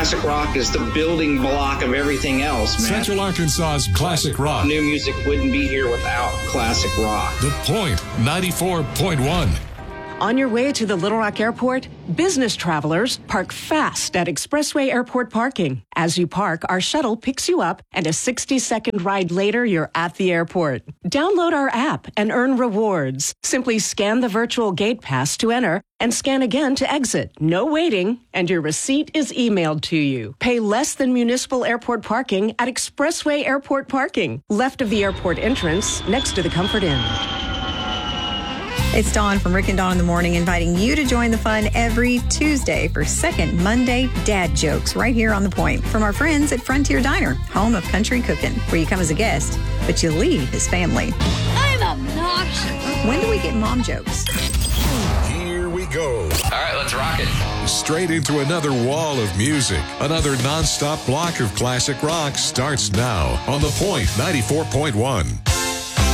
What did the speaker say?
Classic rock is the building block of everything else, man. Central Arkansas's classic rock. New music wouldn't be here without classic rock. The Point 94.1. On your way to the Little Rock Airport, business travelers park fast at Expressway Airport parking. As you park, our shuttle picks you up, and a 60-second ride later, you're at the airport. Download our app and earn rewards. Simply scan the virtual gate pass to enter and scan again to exit. No waiting, and your receipt is emailed to you. Pay less than municipal airport parking at Expressway Airport parking, left of the airport entrance, next to the Comfort Inn. It's Dawn from Rick and Dawn in the Morning, inviting you to join the fun every Tuesday for Second Monday Dad Jokes right here on The Point from our friends at Frontier Diner, home of country cooking, where you come as a guest, but you leave as family. I'm obnoxious. When do we get mom jokes? Here we go. All right, let's rock it. Straight into another wall of music. Another nonstop block of classic rock starts now on The Point 94.1.